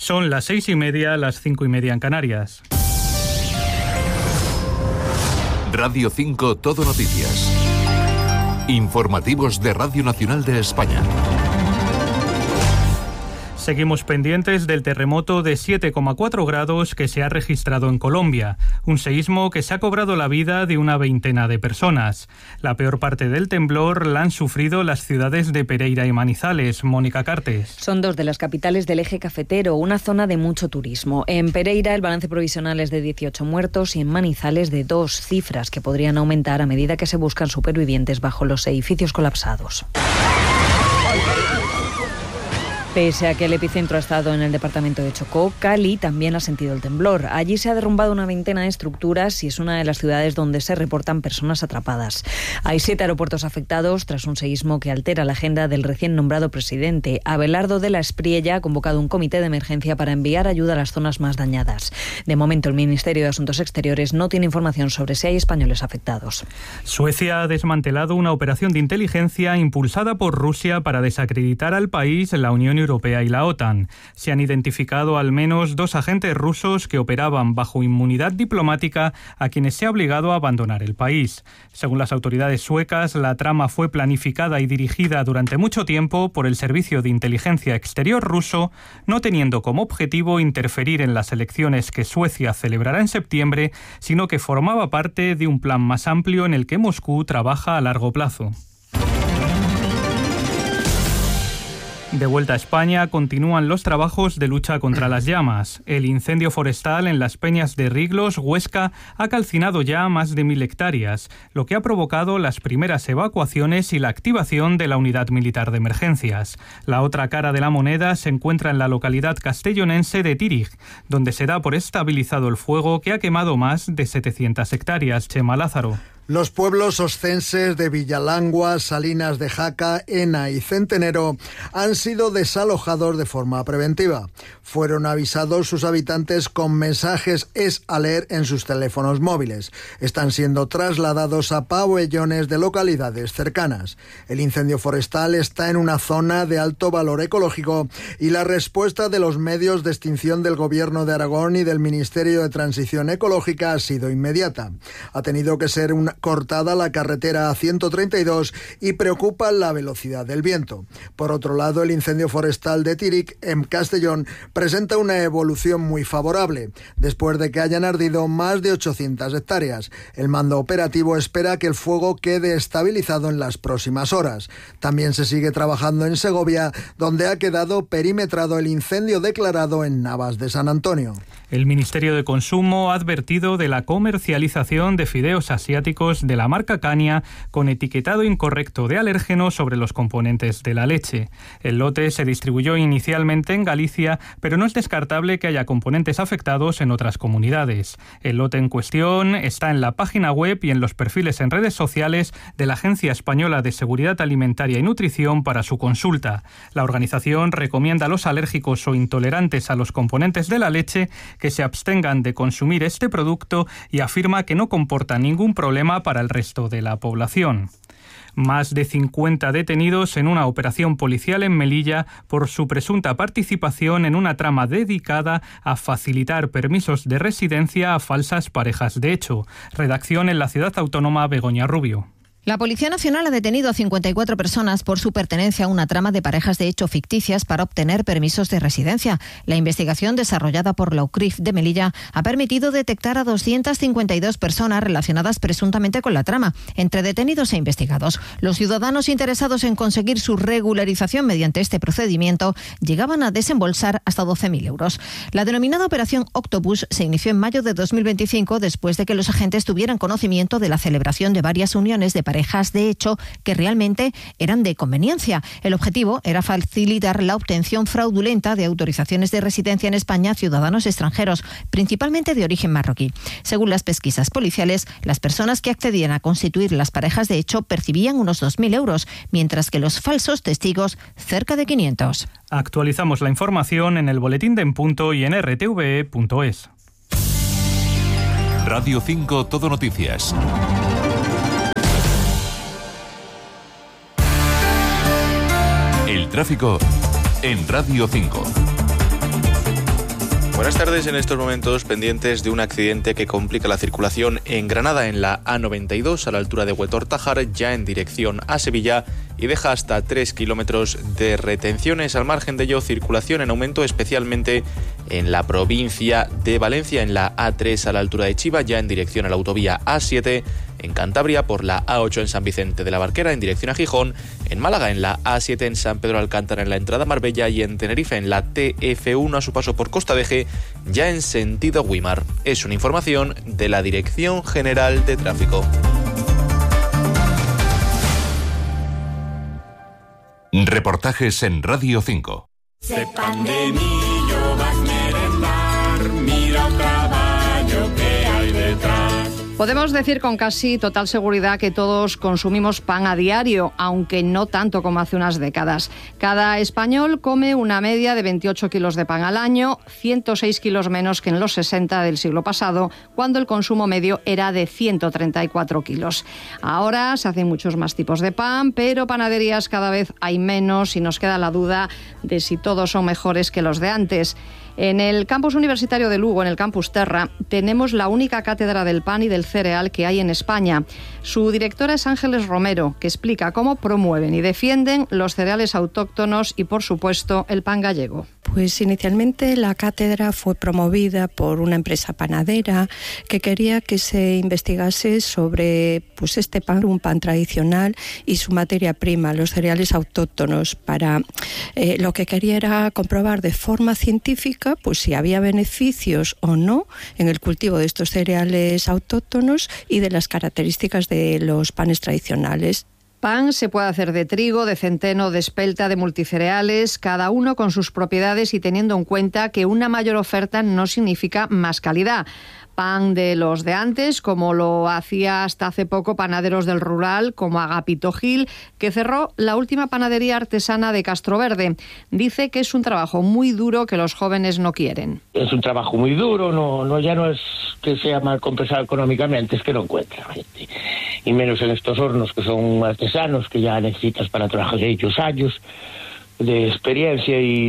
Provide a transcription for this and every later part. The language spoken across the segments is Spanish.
Son las 6:30, las 5:30 en Canarias. Radio 5 Todo Noticias. Informativos de Radio Nacional de España. Seguimos pendientes del terremoto de 7,4 grados que se ha registrado en Colombia, un seísmo que se ha cobrado la vida de una veintena de personas. La peor parte del temblor la han sufrido las ciudades de Pereira y Manizales. Mónica Cartes. Son dos de las capitales del eje cafetero, una zona de mucho turismo. En Pereira el balance provisional es de 18 muertos y en Manizales de 2, cifras que podrían aumentar a medida que se buscan supervivientes bajo los edificios colapsados. Pese a que el epicentro ha estado en el departamento de Chocó, Cali también ha sentido el temblor. Allí se ha derrumbado una veintena de estructuras y es una de las ciudades donde se reportan personas atrapadas. Hay 7 aeropuertos afectados tras un seísmo que altera la agenda del recién nombrado presidente. Abelardo de la Espriella ha convocado un comité de emergencia para enviar ayuda a las zonas más dañadas. De momento, el Ministerio de Asuntos Exteriores no tiene información sobre si hay españoles afectados. Suecia ha desmantelado una operación de inteligencia impulsada por Rusia para desacreditar al país, la Unión Europea y la OTAN. Se han identificado al menos 2 agentes rusos que operaban bajo inmunidad diplomática a quienes se ha obligado a abandonar el país. Según las autoridades suecas, la trama fue planificada y dirigida durante mucho tiempo por el Servicio de Inteligencia Exterior ruso, no teniendo como objetivo interferir en las elecciones que Suecia celebrará en septiembre, sino que formaba parte de un plan más amplio en el que Moscú trabaja a largo plazo. De vuelta a España, continúan los trabajos de lucha contra las llamas. El incendio forestal en las Peñas de Riglos, Huesca, ha calcinado ya más de 1.000 hectáreas, lo que ha provocado las primeras evacuaciones y la activación de la unidad militar de emergencias. La otra cara de la moneda se encuentra en la localidad castellonense de Tírig, donde se da por estabilizado el fuego que ha quemado más de 700 hectáreas. Chema Lázaro. Los pueblos oscenses de Villalangua, Salinas de Jaca, Ena y Centenero han sido desalojados de forma preventiva. Fueron avisados sus habitantes con mensajes es-alert en sus teléfonos móviles. Están siendo trasladados a pabellones de localidades cercanas. El incendio forestal está en una zona de alto valor ecológico y la respuesta de los medios de extinción del Gobierno de Aragón y del Ministerio de Transición Ecológica ha sido inmediata. Ha tenido que ser cortada la carretera A132 y preocupa la velocidad del viento. Por otro lado, el incendio forestal de Tírig, en Castellón, presenta una evolución muy favorable, después de que hayan ardido más de 800 hectáreas. El mando operativo espera que el fuego quede estabilizado en las próximas horas. También se sigue trabajando en Segovia, donde ha quedado perimetrado el incendio declarado en Navas de San Antonio. El Ministerio de Consumo ha advertido de la comercialización de fideos asiáticos de la marca Cania con etiquetado incorrecto de alérgeno sobre los componentes de la leche. El lote se distribuyó inicialmente en Galicia, pero no es descartable que haya componentes afectados en otras comunidades. El lote en cuestión está en la página web y en los perfiles en redes sociales de la Agencia Española de Seguridad Alimentaria y Nutrición para su consulta. La organización recomienda a los alérgicos o intolerantes a los componentes de la leche que se abstengan de consumir este producto y afirma que no comporta ningún problema para el resto de la población. Más de 50 detenidos en una operación policial en Melilla por su presunta participación en una trama dedicada a facilitar permisos de residencia a falsas parejas de hecho. Redacción en la ciudad autónoma Begoña Rubio. La Policía Nacional ha detenido a 54 personas por su pertenencia a una trama de parejas de hecho ficticias para obtener permisos de residencia. La investigación desarrollada por la UCRIF de Melilla ha permitido detectar a 252 personas relacionadas presuntamente con la trama, entre detenidos e investigados. Los ciudadanos interesados en conseguir su regularización mediante este procedimiento llegaban a desembolsar hasta 12.000 euros. La denominada Operación Octopus se inició en mayo de 2025 después de que los agentes tuvieran conocimiento de la celebración de varias uniones de parejas de hecho que realmente eran de conveniencia. El objetivo era facilitar la obtención fraudulenta de autorizaciones de residencia en España a ciudadanos extranjeros, principalmente de origen marroquí. Según las pesquisas policiales, las personas que accedían a constituir las parejas de hecho percibían unos 2.000 euros, mientras que los falsos testigos cerca de 500. Actualizamos la información en el boletín de En Punto y en rtve.es. Radio 5 Todo Noticias. El tráfico en Radio 5. Buenas tardes. En estos momentos pendientes de un accidente que complica la circulación en Granada, en la A92 a la altura de Huetor-Tájar, ya en dirección a Sevilla, y deja hasta 3 kilómetros de retenciones. Al margen de ello, circulación en aumento especialmente en la provincia de Valencia, en la A3 a la altura de Chiva, ya en dirección a la autovía A7, en Cantabria por la A8 en San Vicente de la Barquera en dirección a Gijón, en Málaga en la A7 en San Pedro Alcántara en la entrada a Marbella y en Tenerife en la TF1 a su paso por Costa de Eje, ya en sentido Güímar. Es una información de la Dirección General de Tráfico. Reportajes en Radio 5. Sepan de mí, yo vas merendar, mira un caballo que hay detrás. Podemos decir con casi total seguridad que todos consumimos pan a diario, aunque no tanto como hace unas décadas. Cada español come una media de 28 kilos de pan al año, 106 kilos menos que en los 60 del siglo pasado, cuando el consumo medio era de 134 kilos. Ahora se hacen muchos más tipos de pan, pero panaderías cada vez hay menos y nos queda la duda de si todos son mejores que los de antes. En el campus universitario de Lugo, en el Campus Terra, tenemos la única cátedra del pan y del cereal que hay en España. Su directora es Ángeles Romero, que explica cómo promueven y defienden los cereales autóctonos y, por supuesto, el pan gallego. Pues inicialmente la cátedra fue promovida por una empresa panadera que quería que se investigase sobre este pan, un pan tradicional, y su materia prima, los cereales autóctonos. Lo que quería era comprobar de forma científica si había beneficios o no en el cultivo de estos cereales autóctonos y de las características de los panes tradicionales. Pan se puede hacer de trigo, de centeno, de espelta, de multicereales, cada uno con sus propiedades y teniendo en cuenta que una mayor oferta no significa más calidad. Pan de los de antes, como lo hacía hasta hace poco Panaderos del Rural, como Agapito Gil, que cerró la última panadería artesana de Castroverde. Dice que es un trabajo muy duro que los jóvenes no quieren. Es un trabajo muy duro, ya no es que sea mal compensado económicamente, es que no encuentra gente. Y menos en estos hornos que son artesanos, que ya necesitas para trabajar ellos años de experiencia y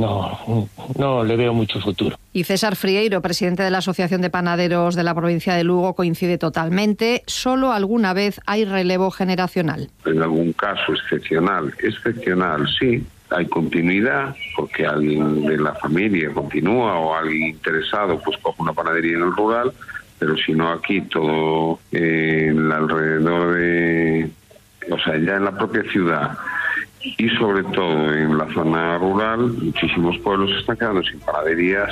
no le veo mucho futuro. Y César Frieiro, presidente de la Asociación de Panaderos de la provincia de Lugo, coincide totalmente. Solo alguna vez hay relevo generacional. En algún caso excepcional sí, hay continuidad, porque alguien de la familia continúa o alguien interesado coge una panadería en el rural, pero si no aquí todo alrededor ya en la propia ciudad y sobre todo en la zona rural, muchísimos pueblos se están quedando sin panaderías.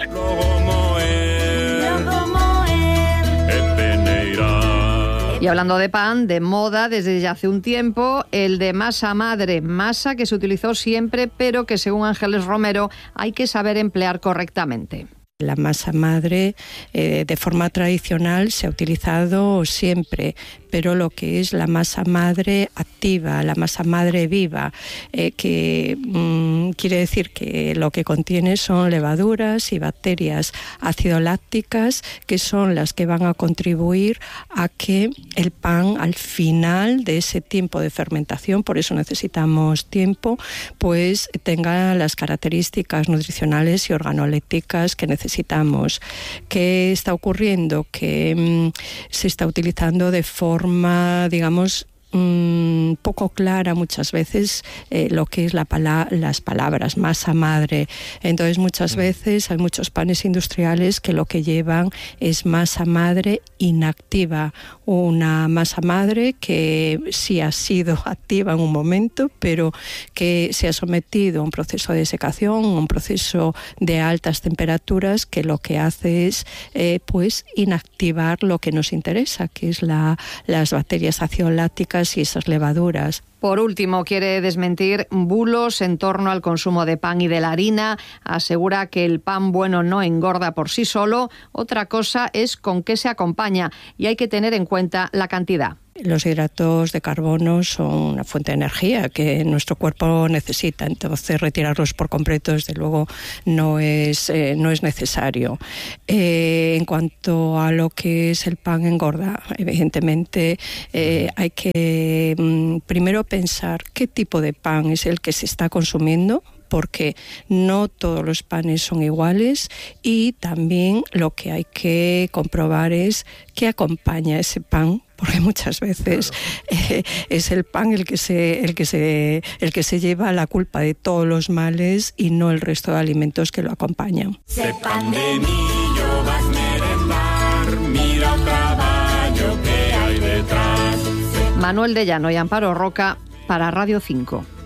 Y hablando de pan, de moda, desde ya hace un tiempo, el de masa madre, masa que se utilizó siempre, pero que según Ángeles Romero hay que saber emplear correctamente. La masa madre de forma tradicional se ha utilizado siempre, pero lo que es la masa madre activa, la masa madre viva, que quiere decir que lo que contiene son levaduras y bacterias ácido-lácticas, que son las que van a contribuir a que el pan al final de ese tiempo de fermentación, por eso necesitamos tiempo, pues tenga las características nutricionales y organolépticas que necesitamos. ¿Qué está ocurriendo? Que se está utilizando de forma, digamos, poco clara muchas veces lo que es las palabras masa madre. Entonces muchas veces hay muchos panes industriales que lo que llevan es masa madre inactiva, una masa madre que sí ha sido activa en un momento, pero que se ha sometido a un proceso de desecación, un proceso de altas temperaturas, que lo que hace es inactivar lo que nos interesa, que es las bacterias ácido-lácticas y esas levaduras. Por último, quiere desmentir bulos en torno al consumo de pan y de la harina. Asegura que el pan bueno no engorda por sí solo. Otra cosa es con qué se acompaña y hay que tener en cuenta la cantidad. Los hidratos de carbono son una fuente de energía que nuestro cuerpo necesita, entonces retirarlos por completo desde luego no es necesario. En cuanto a lo que es el pan engorda, evidentemente hay que primero pensar qué tipo de pan es el que se está consumiendo, porque no todos los panes son iguales, y también lo que hay que comprobar es qué acompaña ese pan, porque muchas veces es el pan el que se lleva la culpa de todos los males y no el resto de alimentos que lo acompañan. Se pan de millo vas merendar, mira un caballo que hay detrás. Manuel de Llano y Amparo Roca para Radio 5.